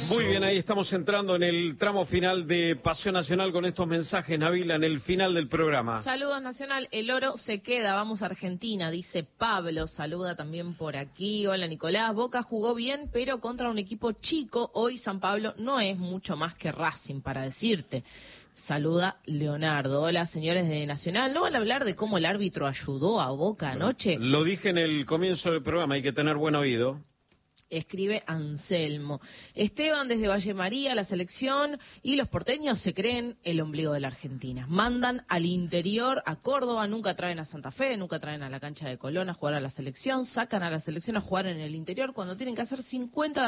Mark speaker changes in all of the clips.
Speaker 1: Muy bien, ahí estamos entrando en el tramo final de Paseo Nacional con estos mensajes, Nabila, en el final del programa.
Speaker 2: Saludos, Nacional. El oro se queda, vamos a Argentina, dice Pablo. Saluda también por aquí. Hola, Nicolás. Boca jugó bien, pero contra un equipo chico. Hoy San Pablo no es mucho más que Racing, para decirte. Saluda Leonardo. Hola, señores de Nacional. ¿No van a hablar de cómo el árbitro ayudó a Boca anoche?
Speaker 1: Lo dije en el comienzo del programa, hay que tener buen oído.
Speaker 2: Escribe Anselmo. Esteban desde Valle María, la selección y los porteños se creen el ombligo de la Argentina. Mandan al interior a Córdoba, nunca traen a Santa Fe, nunca traen a la cancha de Colón a jugar a la selección, sacan a la selección a jugar en el interior cuando tienen que hacer 50%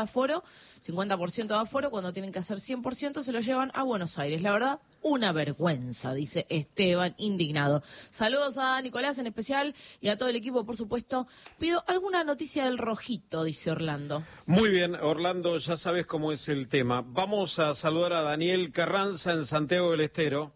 Speaker 2: de aforo, cuando tienen que hacer 100% se lo llevan a Buenos Aires. La verdad, una vergüenza, dice Esteban, indignado. Saludos a Nicolás en especial y a todo el equipo, por supuesto. Pido alguna noticia del Rojito, dice Orlando.
Speaker 1: Muy bien, Orlando, ya sabes cómo es el tema. Vamos a saludar a Daniel Carranza en Santiago del Estero.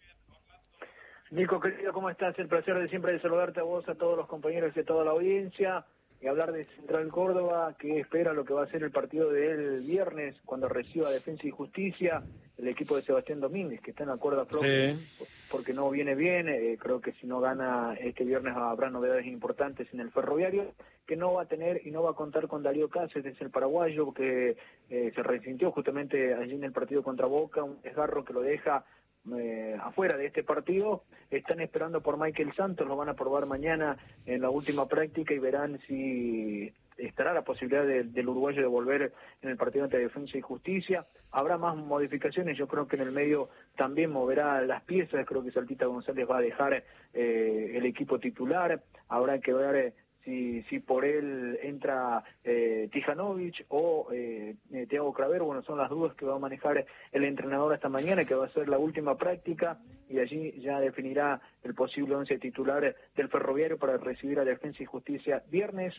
Speaker 3: Nico, querido, ¿cómo estás? El placer de siempre de saludarte a vos, a todos los compañeros y a toda la audiencia. Y hablar de Central Córdoba, que espera lo que va a ser el partido del viernes, cuando reciba Defensa y Justicia, el equipo de Sebastián Domínguez, que está en la cuerda floja, porque no viene bien. Creo que si no gana este viernes habrá novedades importantes en el Ferroviario, que no va a tener y no va a contar con Darío Cáceres, el paraguayo, que se resintió justamente allí en el partido contra Boca, un desgarro que lo deja afuera de este partido. Están esperando por Michael Santos, lo van a probar mañana en la última práctica y verán si estará la posibilidad del uruguayo de volver en el partido ante Defensa y Justicia. Habrá más modificaciones, yo creo que en el medio también moverá las piezas. Creo que Saltita González va a dejar el equipo titular. Habrá que ver si por él entra Tijanovic o Thiago Craver. Bueno, son las dudas que va a manejar el entrenador esta mañana, que va a ser la última práctica, y allí ya definirá el posible 11 titular del Ferroviario para recibir a Defensa y Justicia viernes,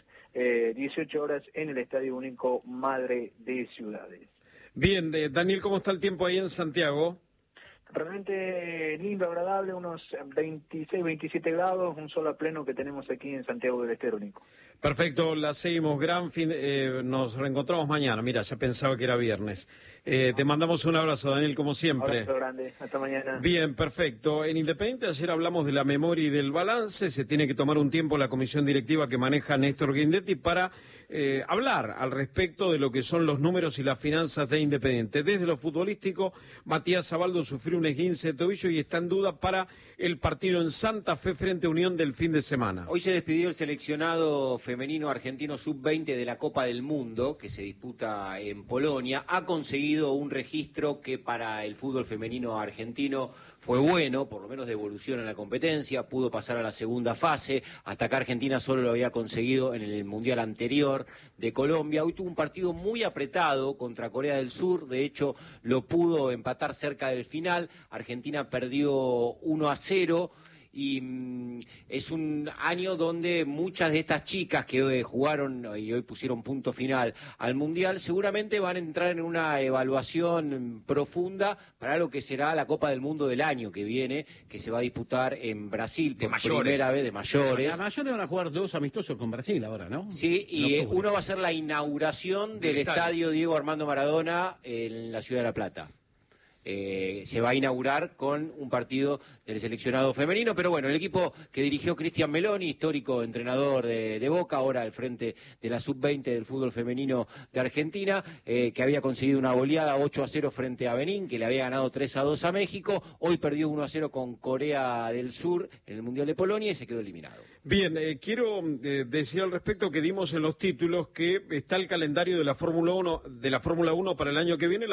Speaker 3: 18 horas en el Estadio Único Madre de Ciudades.
Speaker 1: Bien, Daniel, ¿cómo está el tiempo ahí en Santiago?
Speaker 3: Realmente lindo, agradable, unos 26, 27 grados, un sol a pleno que tenemos aquí en Santiago del Estero, Nico.
Speaker 1: Perfecto, la seguimos, gran fin, nos reencontramos mañana. Mira, ya pensaba que era viernes. Te mandamos un abrazo, Daniel, como siempre.
Speaker 3: Abrazo grande, hasta mañana.
Speaker 1: Bien, perfecto. En Independiente ayer hablamos de la memoria y del balance. Se tiene que tomar un tiempo la comisión directiva que maneja Néstor Guindetti para hablar al respecto de lo que son los números y las finanzas de Independiente. Desde lo futbolístico, Matías Abaldo sufrió un esguince de tobillo y está en duda para el partido en Santa Fe frente a Unión del fin de semana.
Speaker 4: Hoy se despidió el seleccionado femenino argentino sub-20 de la Copa del Mundo, que se disputa en Polonia. Ha conseguido un registro que para el fútbol femenino argentino fue bueno, por lo menos de evolución en la competencia, pudo pasar a la segunda fase. Hasta acá Argentina solo lo había conseguido en el Mundial anterior de Colombia. Hoy tuvo un partido muy apretado contra Corea del Sur, de hecho lo pudo empatar cerca del final. Argentina perdió 1-0. Y es un año donde muchas de estas chicas que hoy jugaron y hoy pusieron punto final al Mundial seguramente van a entrar en una evaluación profunda para lo que será la Copa del Mundo del año que viene, que se va a disputar en Brasil por primera vez, de mayores.
Speaker 5: Las mayores van a jugar 2 amistosos con Brasil ahora, ¿no?
Speaker 4: Sí, y uno va a ser la inauguración del estadio Diego Armando Maradona en la Ciudad de La Plata. Se va a inaugurar con un partido del seleccionado femenino, pero bueno, el equipo que dirigió Cristian Meloni, histórico entrenador de Boca, ahora al frente de la sub-20 del fútbol femenino de Argentina, que había conseguido una goleada 8-0 frente a Benín, que le había ganado 3-2 a México, hoy perdió 1-0 con Corea del Sur en el Mundial de Polonia y se quedó eliminado.
Speaker 1: Bien, quiero decir al respecto que dimos en los títulos que está el calendario de la Fórmula 1 para el año que viene.